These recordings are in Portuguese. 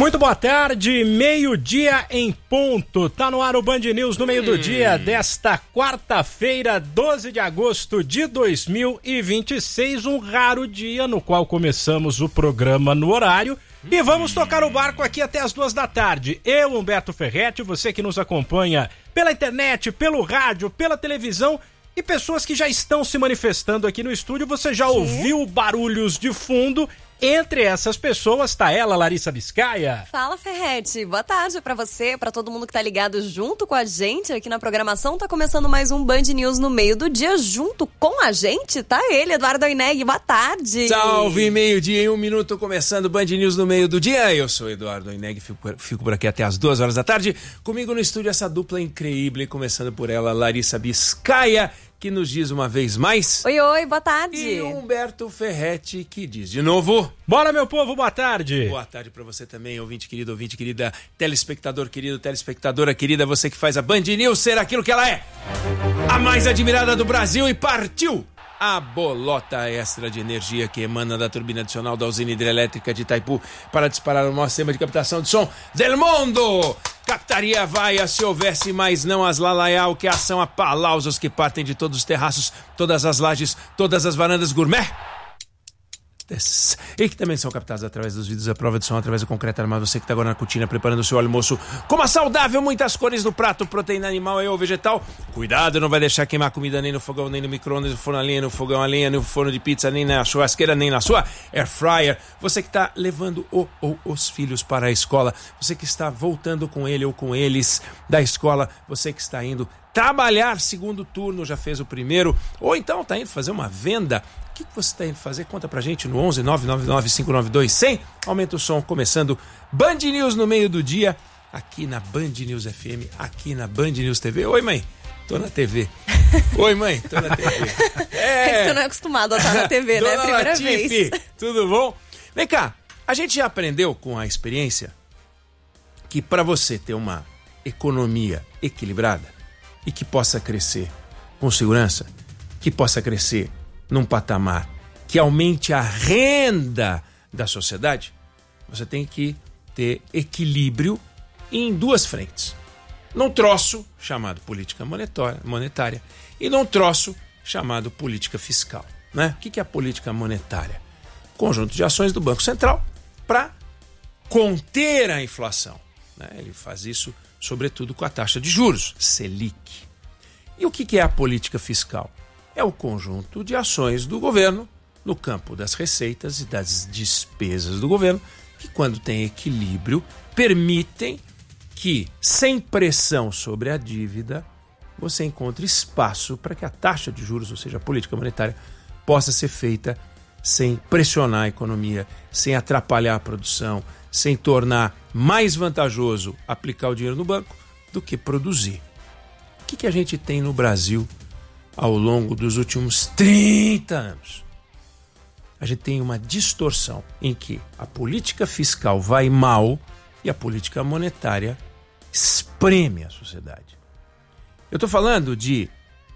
Muito boa tarde, meio-dia em ponto. Tá no ar o Band News no meio do dia desta quarta-feira, 12 de agosto de 2026, um raro dia no qual começamos o programa no horário e vamos tocar o barco aqui até as 2 da tarde. Eu, Humberto Ferretti, você que nos acompanha pela internet, pelo rádio, pela televisão e pessoas que já estão se manifestando aqui no estúdio, você já ouviu barulhos de fundo. Entre essas pessoas tá ela, Larissa Biscaia. Fala, Ferretti. Boa tarde pra você, pra todo mundo que tá ligado junto com a gente aqui na programação. Tá começando mais um Band News no meio do dia. Junto com a gente tá ele, Eduardo Oineg. Boa tarde. Salve, meio-dia em 1 minuto, começando o Band News no meio do dia. Eu sou Eduardo Oineg, fico por aqui até as 2 horas da tarde. Comigo no estúdio essa dupla incrível, começando por ela, Larissa Biscaia, que nos diz uma vez mais... Oi, boa tarde. E Humberto Ferretti, que diz de novo... Bora, meu povo, boa tarde. Boa tarde pra você também, ouvinte querida, telespectador querido, telespectadora querida, você que faz a Band News ser aquilo que ela é. A mais admirada do Brasil, e partiu a bolota extra de energia que emana da turbina adicional da usina hidrelétrica de Itaipu para disparar o maior sistema de captação de som del mundo. Captaria vaia se houvesse, mas não as lalaiá, o que são apalausos que partem de todos os terraços, todas as lajes, todas as varandas gourmet. E que também são captados através dos vídeos à prova de som, através do concreto armado. Você que está agora na cutina preparando o seu almoço com uma saudável, muitas cores no prato, proteína animal ou vegetal. Cuidado, não vai deixar queimar comida nem no fogão, nem no micro-ondas, no forno a lenha, no fogão a lenha, no forno de pizza, nem na churrasqueira, nem na sua air fryer. Você que está levando o ou os filhos para a escola, você que está voltando com ele ou com eles da escola, você que está indo trabalhar segundo turno, já fez o primeiro, ou então está indo fazer uma venda. O que você está indo fazer? Conta pra gente no 11 999 592 100. Aumenta o som, começando Band News no meio do dia, aqui na Band News FM, aqui na Band News TV. Oi, mãe, tô na TV. Oi, mãe, tô na TV. É que você não é acostumado a estar na TV, né? Primeira Latifi, vez. Tudo bom? Vem cá, a gente já aprendeu com a experiência que para você ter uma economia equilibrada e que possa crescer com segurança, que possa crescer num patamar que aumente a renda da sociedade, você tem que ter equilíbrio em 2 frentes. Num troço chamado política monetária e num troço chamado política fiscal, né? O que é a política monetária? Conjunto de ações do Banco Central para conter a inflação, né? Ele faz isso sobretudo com a taxa de juros, Selic. E o que é a política fiscal? É o conjunto de ações do governo no campo das receitas e das despesas do governo, que quando tem equilíbrio, permitem que, sem pressão sobre a dívida, você encontre espaço para que a taxa de juros, ou seja, a política monetária, possa ser feita sem pressionar a economia, sem atrapalhar a produção, sem tornar mais vantajoso aplicar o dinheiro no banco do que produzir. O que a gente tem no Brasil ao longo dos últimos 30 anos? A gente tem uma distorção em que a política fiscal vai mal e a política monetária espreme a sociedade. Eu estou falando de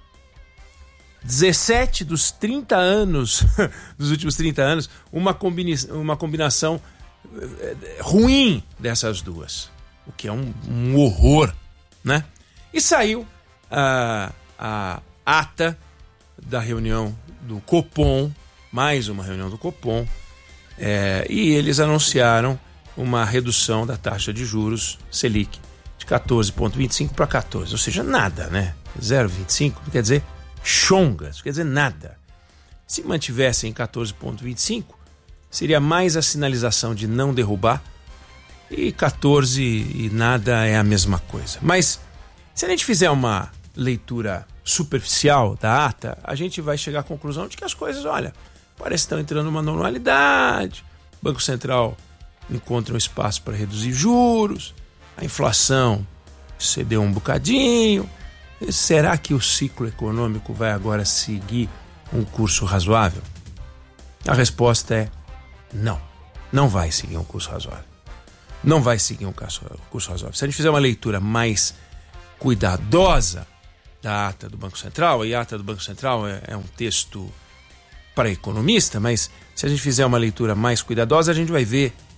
17 dos 30 anos, dos últimos 30 anos, uma combinação ruim dessas duas, o que é um horror, né? E saiu a ata da reunião do Copom, mais uma reunião do Copom, e eles anunciaram uma redução da taxa de juros Selic de 14,25 para 14, ou seja, nada, né? 0,25 não quer dizer chongas, não quer dizer nada. Se mantivesse em 14,25, seria mais a sinalização de não derrubar, e 14 e nada é a mesma coisa. Mas se a gente fizer uma leitura superficial da ata, a gente vai chegar à conclusão de que as coisas, olha, parece que estão entrando numa normalidade, o Banco Central encontra um espaço para reduzir juros, a inflação cedeu um bocadinho. Será que o ciclo econômico vai agora seguir um curso razoável? A resposta é não, não vai seguir um curso razoável. Não vai seguir um curso razoável. Se a gente fizer uma leitura mais cuidadosa da ata do Banco Central, e a ata do Banco Central é um texto para economista, mas se a gente fizer uma leitura mais cuidadosa, a gente vai ver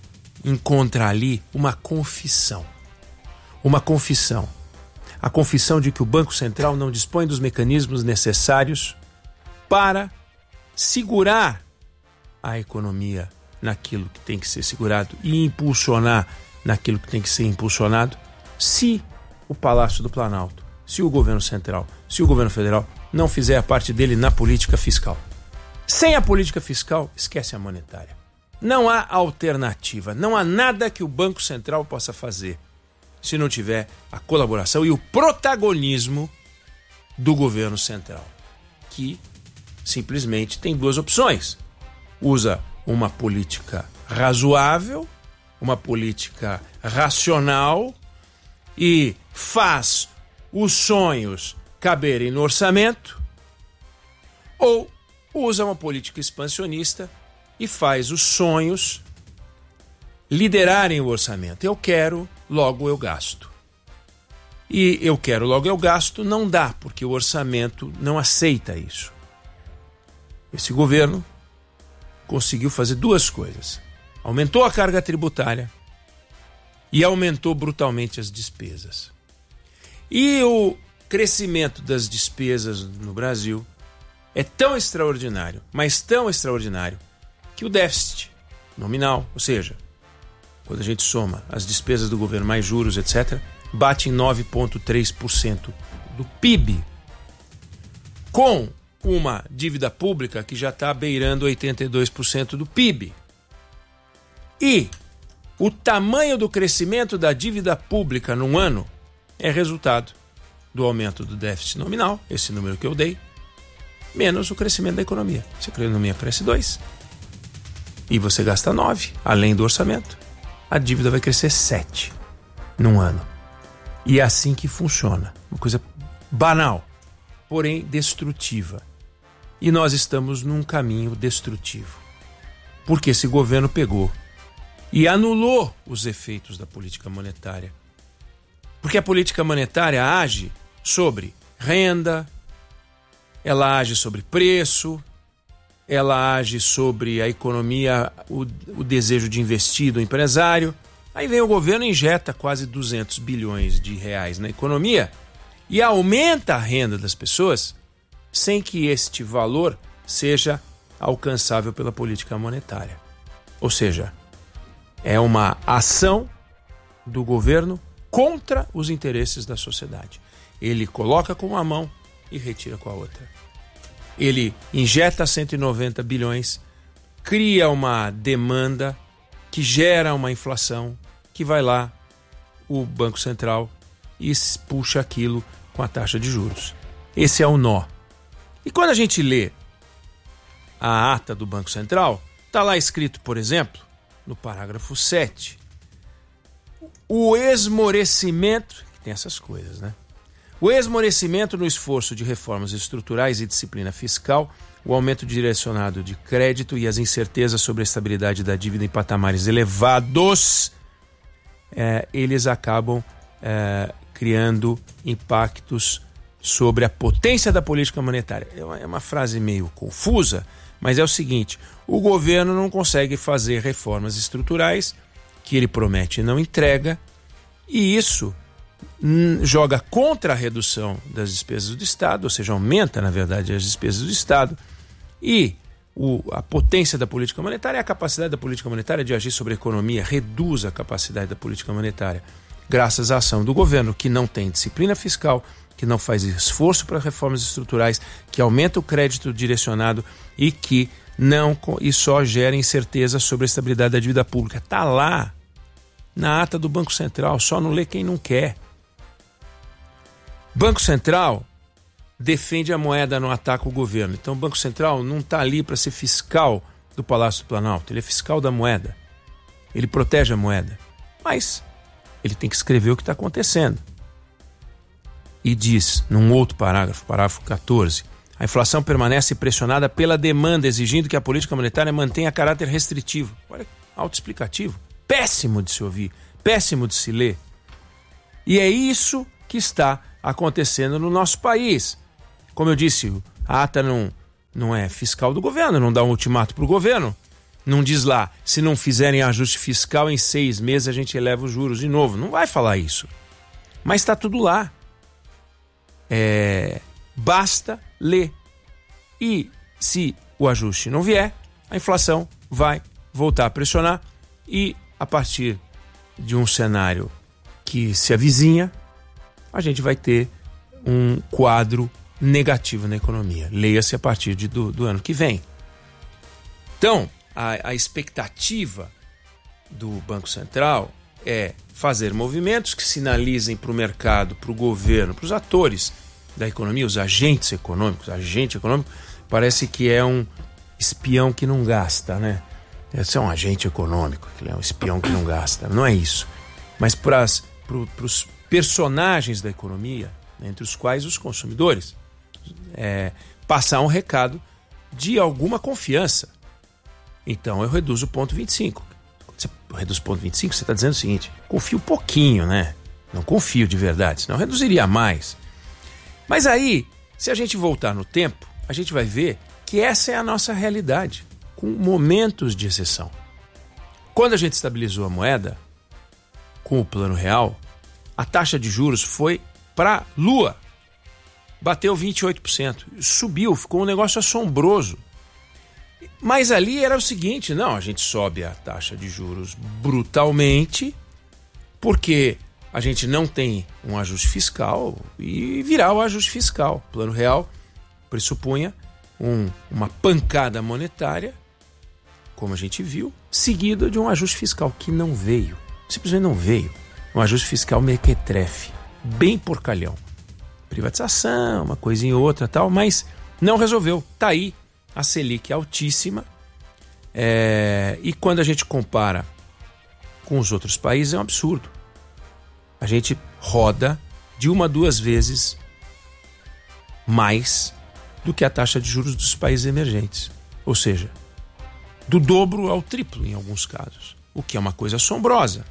encontra ali uma confissão. Uma confissão. A confissão de que o Banco Central não dispõe dos mecanismos necessários para segurar a economia naquilo que tem que ser segurado e impulsionar naquilo que tem que ser impulsionado, se o Palácio do Planalto, se o governo central, se o governo federal não fizer a parte dele na política fiscal. Sem a política fiscal, esquece a monetária. Não há alternativa, não há nada que o Banco Central possa fazer se não tiver a colaboração e o protagonismo do governo central, que simplesmente tem duas opções. Usa uma política razoável, uma política racional e faz os sonhos caberem no orçamento, ou usa uma política expansionista e faz os sonhos liderarem o orçamento. Eu quero, logo eu gasto. E eu quero, logo eu gasto não dá, porque o orçamento não aceita isso. Esse governo conseguiu fazer duas coisas. Aumentou a carga tributária e aumentou brutalmente as despesas. E o crescimento das despesas no Brasil é tão extraordinário, mas tão extraordinário, que o déficit nominal, ou seja, quando a gente soma as despesas do governo mais juros, etc., bate em 9,3% do PIB, com uma dívida pública que já está beirando 82% do PIB. E o tamanho do crescimento da dívida pública num ano é resultado do aumento do déficit nominal, esse número que eu dei, menos o crescimento da economia. Se a economia cresce 2 e você gasta 9, além do orçamento, a dívida vai crescer 7 num ano. E é assim que funciona. Uma coisa banal, porém destrutiva. E nós estamos num caminho destrutivo. Porque esse governo pegou e anulou os efeitos da política monetária. Porque a política monetária age sobre renda, ela age sobre preço, ela age sobre a economia, o desejo de investir do empresário. Aí vem o governo e injeta quase 200 bilhões de reais na economia e aumenta a renda das pessoas sem que este valor seja alcançável pela política monetária. Ou seja, é uma ação do governo contra os interesses da sociedade. Ele coloca com uma mão e retira com a outra. Ele injeta 190 bilhões, cria uma demanda que gera uma inflação, que vai lá o Banco Central e puxa aquilo com a taxa de juros. Esse é o nó. E quando a gente lê a ata do Banco Central, está lá escrito, por exemplo, no parágrafo 7, o esmorecimento, que tem essas coisas, né? O esmorecimento no esforço de reformas estruturais e disciplina fiscal, o aumento direcionado de crédito e as incertezas sobre a estabilidade da dívida em patamares elevados, eles acabam criando impactos sobre a potência da política monetária. É uma frase meio confusa, mas é o seguinte: o governo não consegue fazer reformas estruturais que ele promete e não entrega, e isso joga contra a redução das despesas do Estado, ou seja, aumenta, na verdade, as despesas do Estado, e a potência da política monetária é a capacidade da política monetária de agir sobre a economia, reduz a capacidade da política monetária, graças à ação do governo, que não tem disciplina fiscal, que não faz esforço para reformas estruturais, que aumenta o crédito direcionado e que só gera incerteza sobre a estabilidade da dívida pública. Está lá, na ata do Banco Central, só não lê quem não quer. Banco Central defende a moeda, não ataca o governo. Então o Banco Central não está ali para ser fiscal do Palácio do Planalto, ele é fiscal da moeda. Ele protege a moeda. Mas ele tem que escrever o que está acontecendo. E diz, num outro parágrafo, parágrafo 14, a inflação permanece pressionada pela demanda, exigindo que a política monetária mantenha caráter restritivo. Olha, autoexplicativo. Péssimo de se ouvir, péssimo de se ler. E é isso que está acontecendo no nosso país. Como eu disse, a ata não é fiscal do governo, não dá um ultimato para o governo, Não diz lá, se não fizerem ajuste fiscal, em 6 meses a gente eleva os juros de novo. Não vai falar isso. Mas está tudo lá. Basta ler. E se o ajuste não vier, a inflação vai voltar a pressionar e a partir de um cenário que se avizinha, a gente vai ter um quadro negativo na economia. Leia-se a partir do ano que vem. Então, a expectativa do Banco Central é fazer movimentos que sinalizem para o mercado, para o governo, para os atores da economia, os agentes econômicos. Agente econômico parece que é um espião que não gasta, né? Esse é um agente econômico, que é um espião que não gasta. Não é isso. Mas para os personagens da economia, entre os quais os consumidores, passar um recado de alguma confiança. Então eu reduzo o ponto 25. Quando você reduz o ponto 25, você está dizendo o seguinte: confio pouquinho, né? Não confio de verdade, senão eu reduziria mais. Mas aí, se a gente voltar no tempo, a gente vai ver que essa é a nossa realidade, com momentos de exceção. Quando a gente estabilizou a moeda, com o Plano Real, a taxa de juros foi para a lua. Bateu 28%. Subiu, ficou um negócio assombroso. Mas ali era o seguinte, não, a gente sobe a taxa de juros brutalmente, porque a gente não tem um ajuste fiscal e virá o ajuste fiscal. O Plano Real pressupunha uma pancada monetária, como a gente viu, seguida de um ajuste fiscal que não veio. Simplesmente não veio. Um ajuste fiscal mequetrefe, bem porcalhão. Privatização, uma coisinha ou outra tal, mas não resolveu. Tá aí a Selic altíssima, e quando a gente compara com os outros países é um absurdo. A gente roda de 1 a 2 vezes mais do que a taxa de juros dos países emergentes. Ou seja, do dobro ao triplo em alguns casos, o que é uma coisa assombrosa.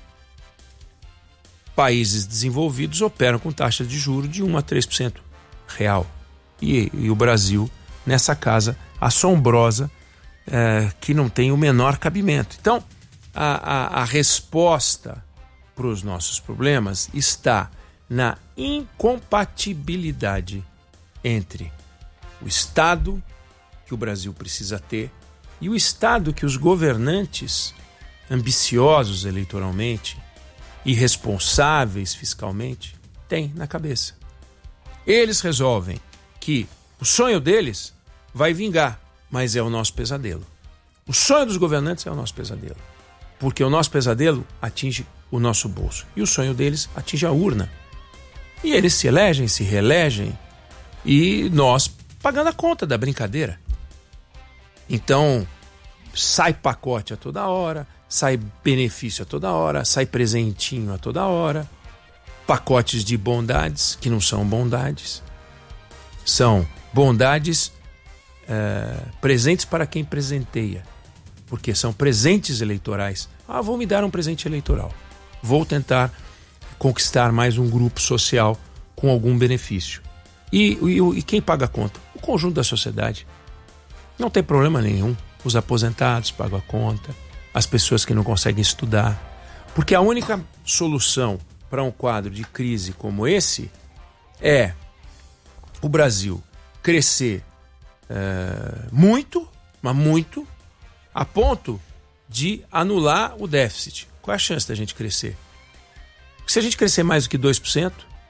Países desenvolvidos operam com taxa de juros de 1 a 3% real. E o Brasil nessa casa assombrosa, que não tem o menor cabimento. Então, a resposta para os nossos problemas está na incompatibilidade entre o Estado que o Brasil precisa ter e o Estado que os governantes ambiciosos eleitoralmente, irresponsáveis fiscalmente, têm na cabeça. Eles resolvem que o sonho deles vai vingar, mas é o nosso pesadelo. O sonho dos governantes é o nosso pesadelo, porque o nosso pesadelo atinge o nosso bolso e o sonho deles atinge a urna. E eles se elegem, se reelegem e nós pagando a conta da brincadeira. Então, sai pacote a toda hora, sai benefício a toda hora, sai presentinho a toda hora, pacotes de bondades que não são bondades, são bondades presentes para quem presenteia, porque são presentes eleitorais. Vou me dar um presente eleitoral, vou tentar conquistar mais um grupo social com algum benefício. E quem paga a conta? O conjunto da sociedade. Não tem problema nenhum. Os aposentados pagam a conta, as pessoas que não conseguem estudar. Porque a única solução para um quadro de crise como esse é o Brasil crescer muito, mas muito, a ponto de anular o déficit. Qual é a chance da gente crescer? Porque se a gente crescer mais do que 2%,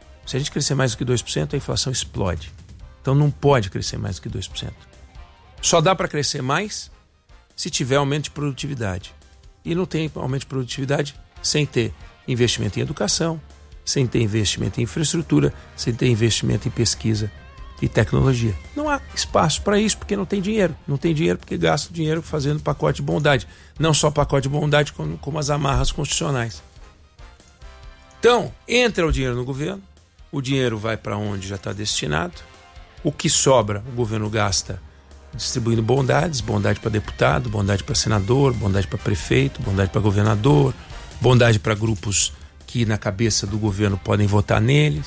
a inflação explode. Então não pode crescer mais do que 2%. Só dá para crescer mais se tiver aumento de produtividade. E não tem aumento de produtividade sem ter investimento em educação, sem ter investimento em infraestrutura, sem ter investimento em pesquisa e tecnologia. Não há espaço para isso porque não tem dinheiro. Não tem dinheiro porque gasta dinheiro fazendo pacote de bondade. Não só pacote de bondade, como as amarras constitucionais. Então, entra o dinheiro no governo, o dinheiro vai para onde já está destinado, o que sobra o governo gasta distribuindo bondades, bondade para deputado, bondade para senador, bondade para prefeito, bondade para governador, bondade para grupos que na cabeça do governo podem votar neles.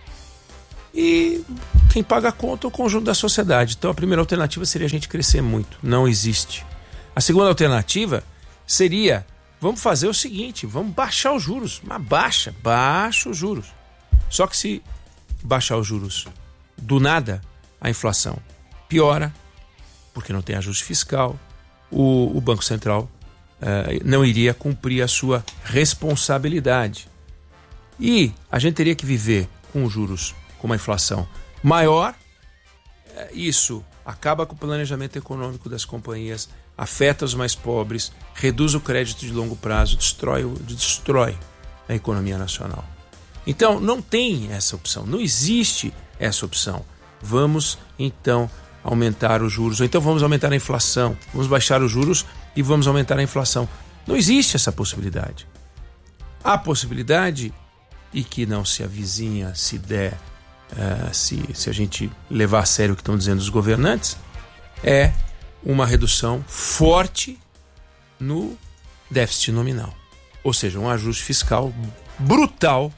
E quem paga a conta é o conjunto da sociedade. Então a primeira alternativa seria a gente crescer muito. Não existe. A segunda alternativa seria, vamos fazer o seguinte, vamos baixar os juros. Mas baixa os juros. Só que se baixar os juros do nada, a inflação piora, porque não tem ajuste fiscal, o Banco Central não iria cumprir a sua responsabilidade. E a gente teria que viver com juros, com uma inflação maior. Isso acaba com o planejamento econômico das companhias, afeta os mais pobres, reduz o crédito de longo prazo, destrói a economia nacional. Então, não tem essa opção, não existe essa opção. Vamos, então, aumentar os juros, ou então vamos aumentar a inflação, vamos baixar os juros e vamos aumentar a inflação. Não existe essa possibilidade. Há possibilidade, e que não se avizinha, se der, se a gente levar a sério o que estão dizendo os governantes, é uma redução forte no déficit nominal. Ou seja, um ajuste fiscal brutal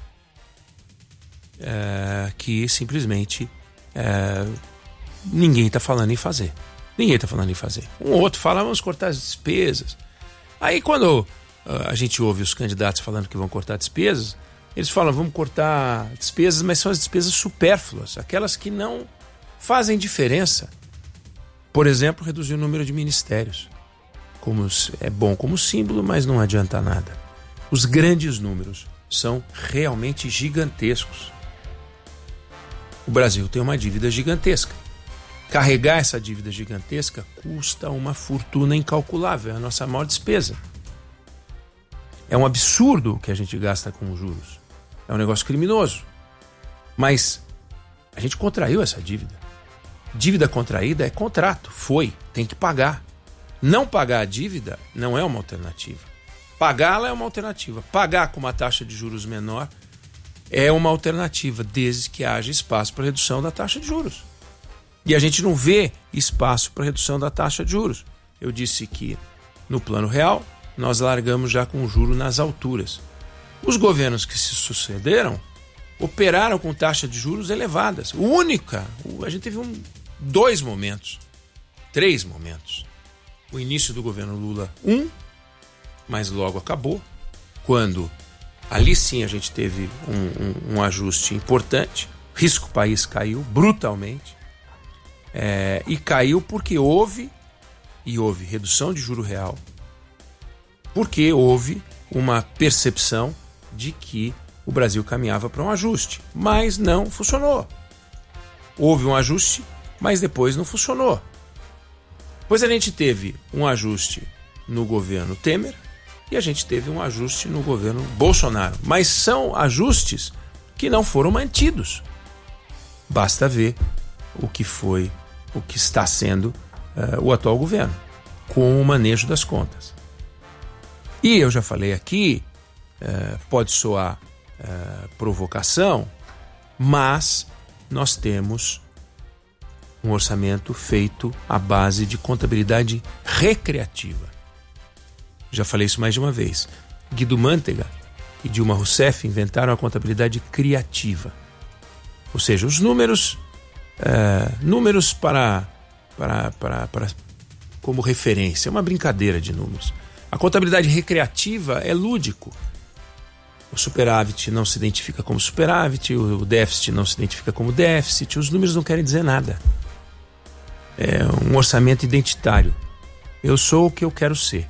que simplesmente ninguém está falando em fazer. Um outro fala, vamos cortar as despesas. Aí quando a gente ouve os candidatos falando que vão cortar despesas, eles falam, vamos cortar despesas, mas são as despesas supérfluas, aquelas que não fazem diferença. Por exemplo, reduzir o número de ministérios. É bom como símbolo, mas não adianta nada. Os grandes números são realmente gigantescos. O Brasil tem uma dívida gigantesca. Carregar essa dívida gigantesca custa uma fortuna incalculável, é a nossa maior despesa. É um absurdo o que a gente gasta com os juros. É um negócio criminoso. Mas a gente contraiu essa dívida. Dívida contraída é contrato. Tem que pagar. Não pagar a dívida não é uma alternativa. Pagá-la é uma alternativa. Pagar com uma taxa de juros menor é uma alternativa, desde que haja espaço para redução da taxa de juros. E a gente não vê espaço para redução da taxa de juros. Eu disse que no plano real nós largamos já com o juro nas alturas. Os governos que se sucederam operaram com taxa de juros elevadas. A gente teve 3 momentos. O início do governo Lula, mas logo acabou, quando ali sim a gente teve um ajuste importante, risco país caiu brutalmente, e caiu porque houve redução de juro real, porque houve uma percepção de que o Brasil caminhava para um ajuste, mas não funcionou. Houve um ajuste, mas depois não funcionou. Pois a gente teve um ajuste no governo Temer e a gente teve um ajuste no governo Bolsonaro. Mas são ajustes que não foram mantidos. Basta ver o que está sendo o atual governo, com o manejo das contas. E eu já falei aqui, pode soar provocação, mas nós temos um orçamento feito à base de contabilidade recreativa. Já falei isso mais de uma vez. Guido Mantega e Dilma Rousseff inventaram a contabilidade criativa. Ou seja, os números para como referência, é uma brincadeira de números. A contabilidade recreativa é lúdico. O superávit não se identifica como superávit, o déficit não se identifica como déficit, os números não querem dizer nada. É um orçamento identitário. Eu sou o que eu quero ser.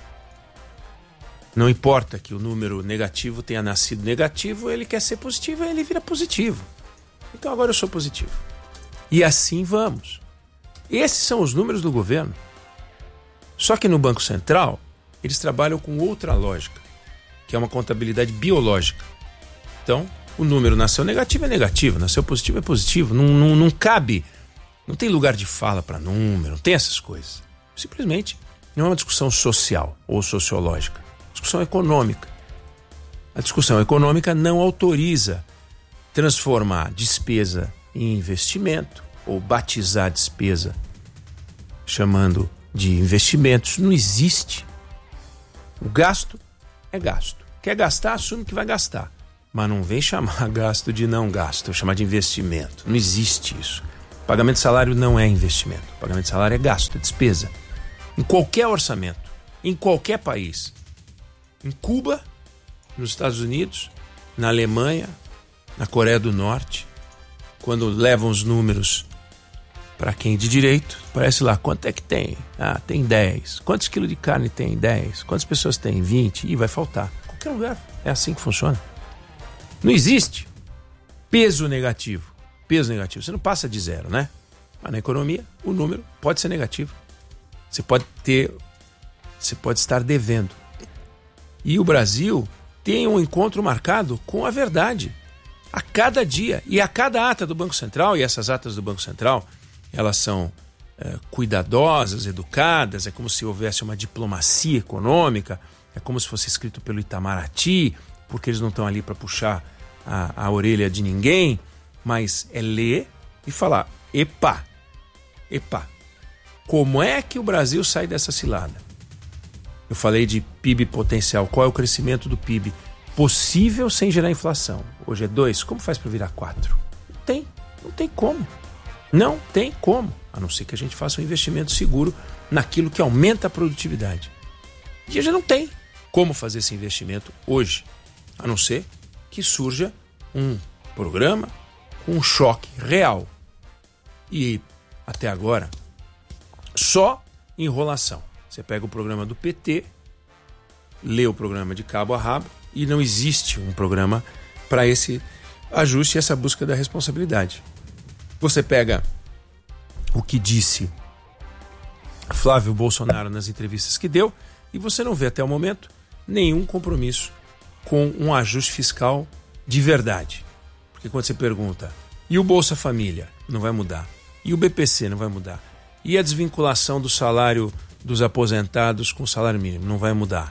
Não importa que o número negativo tenha nascido negativo, ele quer ser positivo, ele vira positivo. Então agora eu sou positivo. E assim vamos. Esses são os números do governo. Só que no Banco Central, eles trabalham com outra lógica, que é uma contabilidade biológica. Então, o número nasceu negativo é negativo, nasceu positivo é positivo. Não cabe, não tem lugar de fala para número, não tem essas coisas. Simplesmente não é uma discussão social ou sociológica, é uma discussão econômica. A discussão econômica não autoriza transformar despesa em investimento ou batizar despesa chamando de investimentos. Não existe. O gasto é gasto. Quer gastar, assume que vai gastar. Mas não vem chamar gasto de não gasto, chamar de investimento. Não existe isso. Pagamento de salário não é investimento. Pagamento de salário é gasto, é despesa. Em qualquer orçamento, em qualquer país. Em Cuba, nos Estados Unidos, na Alemanha, na Coreia do Norte, quando levam os números para quem de direito, parece lá, quanto é que tem? Ah, tem 10. Quantos quilos de carne tem? 10. Quantas pessoas tem? 20. E vai faltar. Qualquer lugar é assim que funciona. Não existe peso negativo. Peso negativo. Você não passa de 0, né? Mas na economia, o número pode ser negativo. Você pode estar devendo. E o Brasil tem um encontro marcado com a verdade. A cada dia. E a cada ata do Banco Central, e essas atas do Banco Central, elas são cuidadosas, educadas, é como se houvesse uma diplomacia econômica, é como se fosse escrito pelo Itamaraty, porque eles não estão ali para puxar a orelha de ninguém, mas é ler e falar, epa, como é que o Brasil sai dessa cilada? Eu falei de PIB potencial, qual é o crescimento do PIB possível sem gerar inflação? Hoje é 2, como faz para virar 4? Não tem como. Não tem como, a não ser que a gente faça um investimento seguro naquilo que aumenta a produtividade. E a gente não tem como fazer esse investimento hoje, a não ser que surja um programa com um choque real. E até agora, só enrolação. Você pega o programa do PT, lê o programa de cabo a rabo e não existe um programa para esse ajuste e essa busca da responsabilidade. Você pega o que disse Flávio Bolsonaro nas entrevistas que deu e você não vê até o momento nenhum compromisso com um ajuste fiscal de verdade. Porque quando você pergunta, e o Bolsa Família? Não vai mudar. E o BPC? Não vai mudar. E a desvinculação do salário dos aposentados com o salário mínimo? Não vai mudar.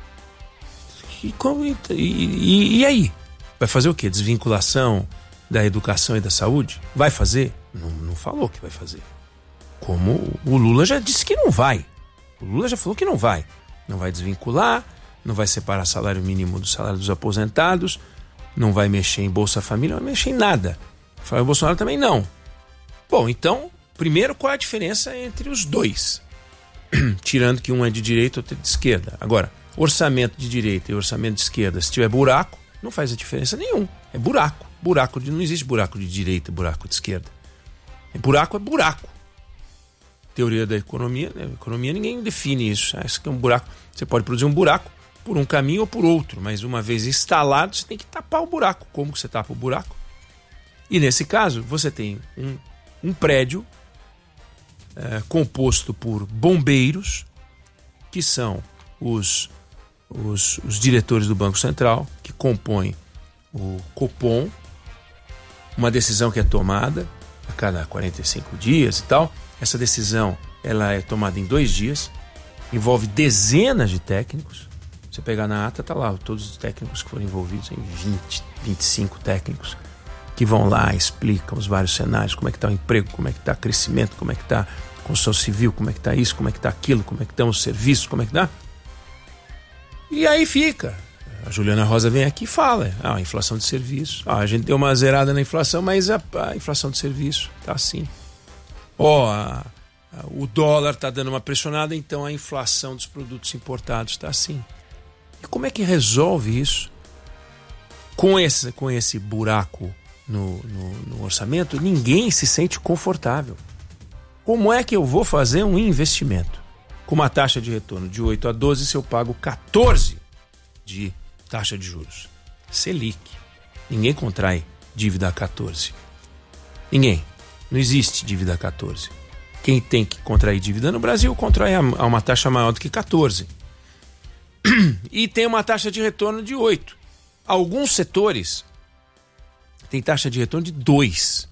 E aí? Vai fazer o quê? Desvinculação da educação e da saúde? Vai fazer? Não falou que vai fazer. Como o Lula já disse que não vai. O Lula já falou que não vai. Não vai desvincular, não vai separar salário mínimo do salário dos aposentados, não vai mexer em Bolsa Família, não vai mexer em nada. Flávio Bolsonaro também não. Bom, então, primeiro, qual é a diferença entre os dois? Tirando que um é de direita e outro é de esquerda. Agora, orçamento de direita e orçamento de esquerda, se tiver buraco, não faz a diferença nenhuma. É buraco. Não existe buraco de direita e buraco de esquerda. Buraco é buraco. Teoria da economia, né? Economia ninguém define isso. Isso aqui é um buraco. Você pode produzir um buraco por um caminho ou por outro, mas uma vez instalado, você tem que tapar o buraco. Como que você tapa o buraco? E nesse caso, você tem um prédio composto por bombeiros, que são os diretores do Banco Central, que compõem o Copom, uma decisão que é tomada a cada 45 dias e tal. Essa decisão ela é tomada em 2 dias, envolve dezenas de técnicos. Você pegar na ata, tá lá todos os técnicos que foram envolvidos, em 25 técnicos, que vão lá, explicam os vários cenários, como é que está o emprego, como é que está o crescimento, como é que está a construção civil, como é que está isso, como é que está aquilo, como é que estão os serviços, como é que está. E aí fica. A Juliana Rosa vem aqui e fala, a inflação de serviço. A gente deu uma zerada na inflação, mas a inflação de serviço está assim. O dólar está dando uma pressionada, então a inflação dos produtos importados está assim. E como é que resolve isso? Com esse buraco no orçamento, ninguém se sente confortável. Como é que eu vou fazer um investimento com uma taxa de retorno de 8 a 12 se eu pago 14 de taxa de juros? Selic. Ninguém contrai dívida a 14. Ninguém. Não existe dívida a 14. Quem tem que contrair dívida no Brasil contrai a uma taxa maior do que 14. E tem uma taxa de retorno de 8. Alguns setores têm taxa de retorno de 2%.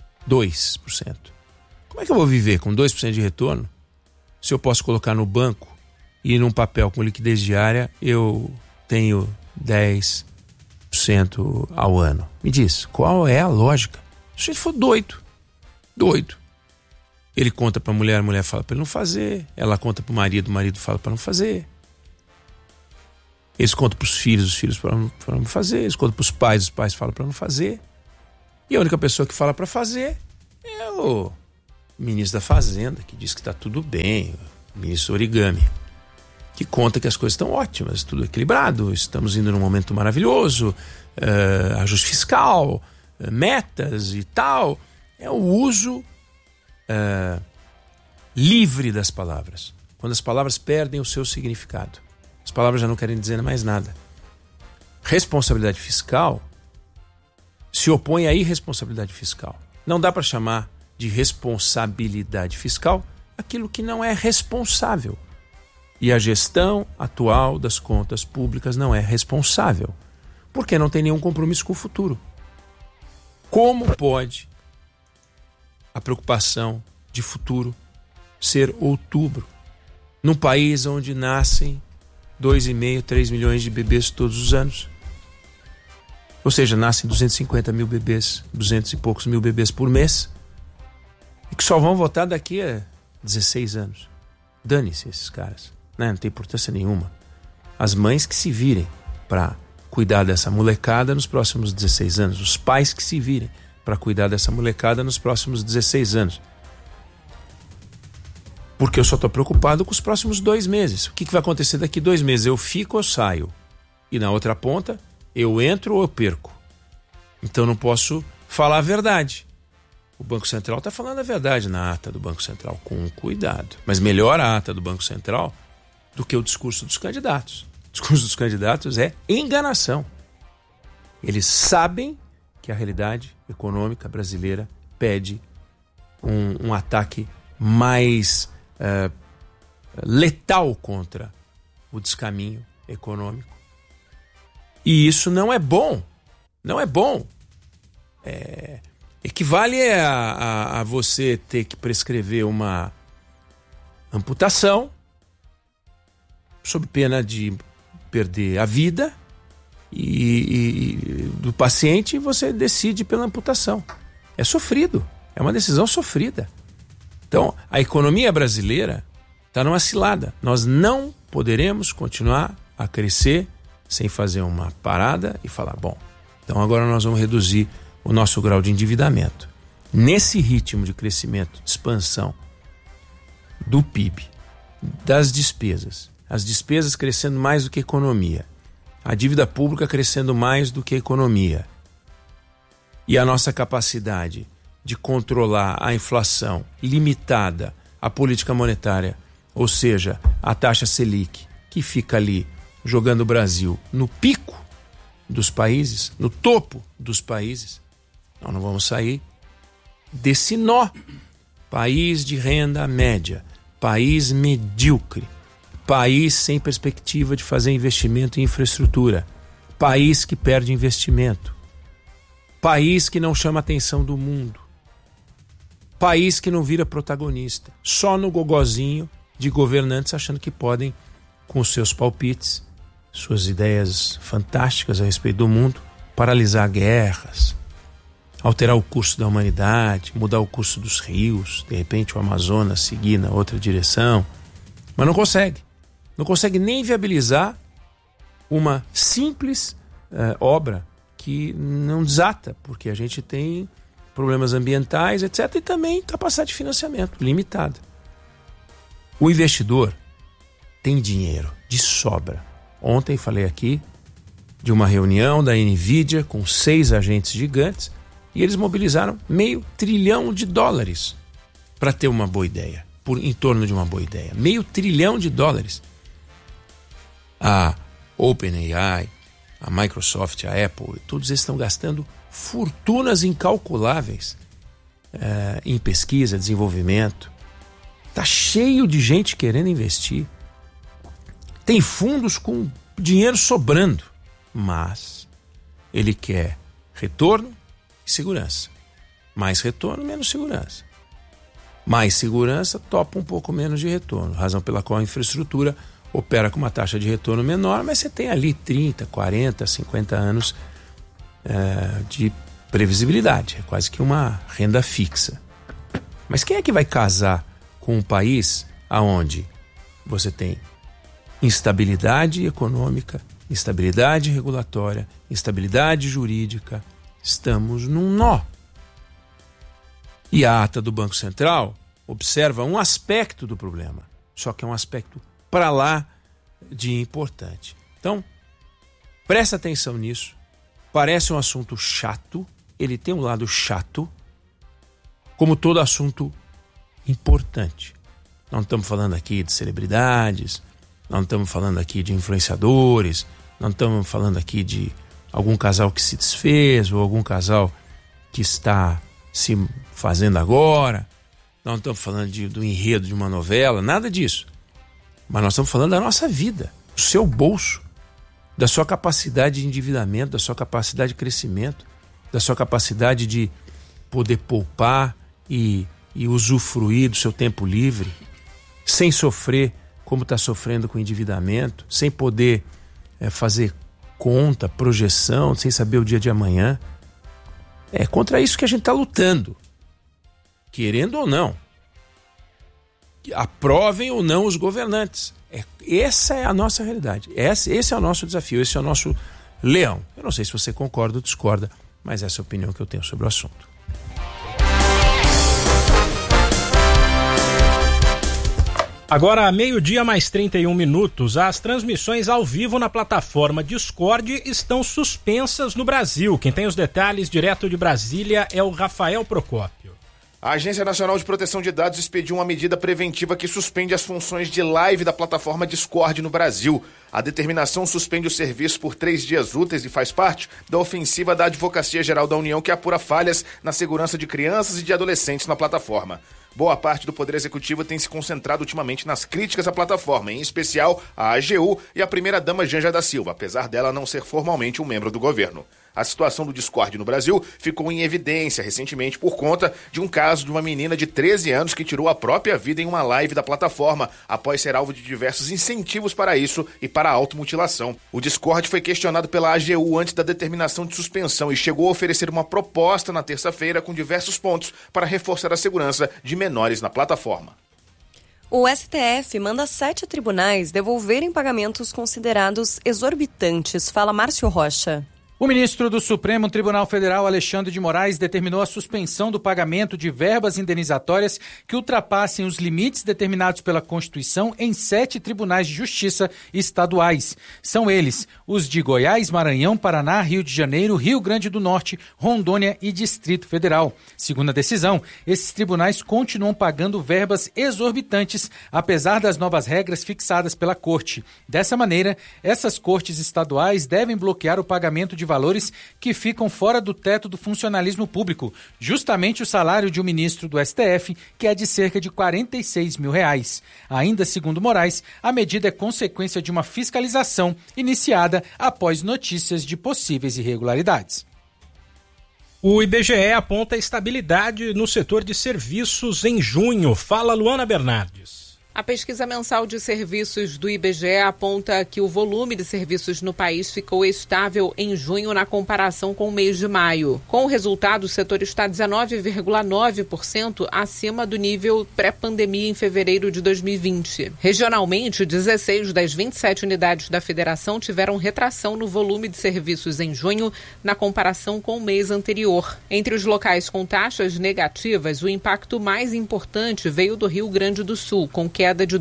Como é que eu vou viver com 2% de retorno se eu posso colocar no banco e num papel com liquidez diária eu tenho 10% ao ano? Me diz, qual é a lógica? Se ele for doido. Ele conta para a mulher fala para ele não fazer. Ela conta para o marido fala para não fazer. Eles contam para os filhos para não fazer. Eles contam para os pais falam para não fazer. E a única pessoa que fala para fazer é o ministro da Fazenda, que diz que está tudo bem. ministro Origami, que conta que as coisas estão ótimas, tudo equilibrado, estamos indo num momento maravilhoso, ajuste fiscal, metas e tal. É o uso livre das palavras. Quando as palavras perdem o seu significado. As palavras já não querem dizer mais nada. Responsabilidade fiscal se opõe à irresponsabilidade fiscal. Não dá para chamar de responsabilidade fiscal aquilo que não é responsável. E a gestão atual das contas públicas não é responsável, porque não tem nenhum compromisso com o futuro. Como pode a preocupação de futuro ser outubro, num país onde nascem 2,5, 3 milhões de bebês todos os anos? Ou seja, nascem 250 mil bebês, 200 e poucos mil bebês por mês, e que só vão votar daqui a 16 anos. Dane-se esses caras, né? Não tem importância nenhuma. As mães que se virem para cuidar dessa molecada nos próximos 16 anos, os pais que se virem para cuidar dessa molecada nos próximos 16 anos. Porque eu só estou preocupado com os próximos 2 meses. O que vai acontecer daqui 2 meses? Eu fico ou saio? E na outra ponta, eu entro ou eu perco? Então não posso falar a verdade. O Banco Central está falando a verdade na ata do Banco Central, com cuidado. Mas melhor a ata do Banco Central do que o discurso dos candidatos. O discurso dos candidatos é enganação. Eles sabem que a realidade econômica brasileira pede um ataque mais letal contra o descaminho econômico. E isso não é bom. Não é bom. Equivale a você ter que prescrever uma amputação sob pena de perder a vida e do paciente, e você decide pela amputação. É sofrido. É uma decisão sofrida. Então, a economia brasileira está numa cilada. Nós não poderemos continuar a crescer sem fazer uma parada e falar, bom, então agora nós vamos reduzir o nosso grau de endividamento. Nesse ritmo de crescimento, de expansão do PIB, das despesas, as despesas crescendo mais do que a economia, a dívida pública crescendo mais do que a economia, e a nossa capacidade de controlar a inflação limitada à política monetária, ou seja, a taxa Selic, que fica ali jogando o Brasil no pico dos países, no topo dos países, nós não vamos sair desse nó. País de renda média, país medíocre, país sem perspectiva de fazer investimento em infraestrutura, país que perde investimento, país que não chama a atenção do mundo, país que não vira protagonista, só no gogozinho de governantes achando que podem, com os seus palpites, suas ideias fantásticas a respeito do mundo, paralisar guerras, alterar o curso da humanidade, mudar o curso dos rios, de repente o Amazonas seguir na outra direção, mas não consegue. Não consegue nem viabilizar uma simples obra que não desata, porque a gente tem problemas ambientais, etc., e também capacidade de financiamento limitada. O investidor tem dinheiro de sobra. Ontem falei aqui de uma reunião da NVIDIA com 6 agentes gigantes e eles mobilizaram $500 bilhão para ter uma boa ideia, em torno de uma boa ideia. $500 bilhão. A OpenAI, a Microsoft, a Apple, todos eles estão gastando fortunas incalculáveis em pesquisa, desenvolvimento. Está cheio de gente querendo investir. Tem fundos com dinheiro sobrando, mas ele quer retorno e segurança. Mais retorno, menos segurança. Mais segurança, topa um pouco menos de retorno. Razão pela qual a infraestrutura opera com uma taxa de retorno menor, mas você tem ali 30, 40, 50 anos de previsibilidade. É quase que uma renda fixa. Mas quem é que vai casar com um país onde você tem instabilidade econômica, instabilidade regulatória, instabilidade jurídica? Estamos num nó. E a ata do Banco Central observa um aspecto do problema. só que é um aspecto para lá de importante. Então, presta atenção nisso. Parece um assunto chato, ele tem um lado chato, como todo assunto importante. Não estamos falando aqui de celebridades, não estamos falando aqui de influenciadores, não estamos falando aqui de algum casal que se desfez ou algum casal que está se fazendo agora. Não estamos falando do enredo de uma novela, nada disso. Mas nós estamos falando da nossa vida, do seu bolso, da sua capacidade de endividamento, da sua capacidade de crescimento, da sua capacidade de poder poupar e usufruir do seu tempo livre, sem sofrer como está sofrendo com endividamento, sem poder fazer conta, projeção, sem saber o dia de amanhã. É contra isso que a gente está lutando, querendo ou não. Aprovem ou não os governantes. Essa é a nossa realidade. Esse é o nosso desafio, esse é o nosso leão. Eu não sei se você concorda ou discorda, mas essa é a opinião que eu tenho sobre o assunto. Agora, meio-dia mais 31 minutos, as transmissões ao vivo na plataforma Discord estão suspensas no Brasil. Quem tem os detalhes direto de Brasília é o Rafael Procópio. A Agência Nacional de Proteção de Dados expediu uma medida preventiva que suspende as funções de live da plataforma Discord no Brasil. A determinação suspende o serviço por 3 dias úteis e faz parte da ofensiva da Advocacia Geral da União, que apura falhas na segurança de crianças e de adolescentes na plataforma. Boa parte do Poder Executivo tem se concentrado ultimamente nas críticas à plataforma, em especial à AGU e à primeira-dama Janja da Silva, apesar dela não ser formalmente um membro do governo. A situação do Discord no Brasil ficou em evidência recentemente por conta de um caso de uma menina de 13 anos que tirou a própria vida em uma live da plataforma, após ser alvo de diversos incentivos para isso e para a automutilação. O Discord foi questionado pela AGU antes da determinação de suspensão e chegou a oferecer uma proposta na terça-feira com diversos pontos para reforçar a segurança de menores na plataforma. O STF manda 7 tribunais devolverem pagamentos considerados exorbitantes. Fala Márcio Rocha. O ministro do Supremo Tribunal Federal, Alexandre de Moraes, determinou a suspensão do pagamento de verbas indenizatórias que ultrapassem os limites determinados pela Constituição em 7 tribunais de justiça estaduais. São eles os de Goiás, Maranhão, Paraná, Rio de Janeiro, Rio Grande do Norte, Rondônia e Distrito Federal. Segundo a decisão, esses tribunais continuam pagando verbas exorbitantes, apesar das novas regras fixadas pela Corte. Dessa maneira, essas cortes estaduais devem bloquear o pagamento de valores que ficam fora do teto do funcionalismo público, justamente o salário de um ministro do STF, que é de cerca de R$46 mil. Ainda segundo Moraes, a medida é consequência de uma fiscalização iniciada após notícias de possíveis irregularidades. O IBGE aponta estabilidade no setor de serviços em junho. Fala Luana Bernardes. A pesquisa mensal de serviços do IBGE aponta que o volume de serviços no país ficou estável em junho na comparação com o mês de maio. Com o resultado, o setor está 19,9% acima do nível pré-pandemia em fevereiro de 2020. Regionalmente, 16 das 27 unidades da federação tiveram retração no volume de serviços em junho na comparação com o mês anterior. Entre os locais com taxas negativas, o impacto mais importante veio do Rio Grande do Sul, com queda de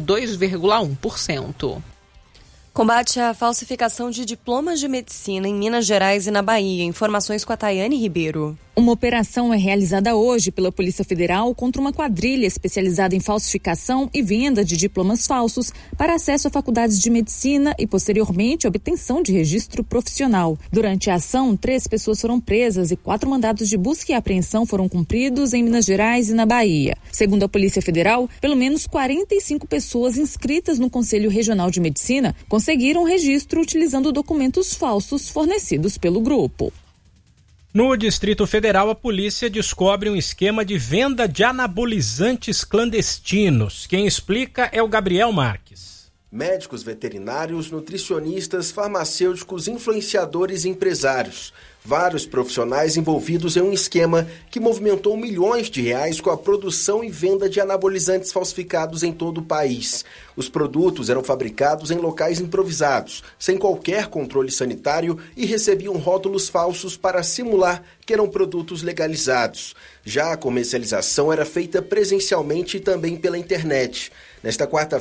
2,1%. Combate à falsificação de diplomas de medicina em Minas Gerais e na Bahia. Informações com a Tayane Ribeiro. Uma operação é realizada hoje pela Polícia Federal contra uma quadrilha especializada em falsificação e venda de diplomas falsos para acesso a faculdades de medicina e, posteriormente, obtenção de registro profissional. Durante a ação, 3 pessoas foram presas e 4 mandados de busca e apreensão foram cumpridos em Minas Gerais e na Bahia. Segundo a Polícia Federal, pelo menos 45 pessoas inscritas no Conselho Regional de Medicina conseguiram registro utilizando documentos falsos fornecidos pelo grupo. No Distrito Federal, a polícia descobre um esquema de venda de anabolizantes clandestinos. Quem explica é o Gabriel Marques. Médicos veterinários, nutricionistas, farmacêuticos, influenciadores e empresários. Vários profissionais envolvidos em um esquema que movimentou milhões de reais com a produção e venda de anabolizantes falsificados em todo o país. Os produtos eram fabricados em locais improvisados, sem qualquer controle sanitário e recebiam rótulos falsos para simular que eram produtos legalizados. Já a comercialização era feita presencialmente e também pela internet. Nesta quarta-feira,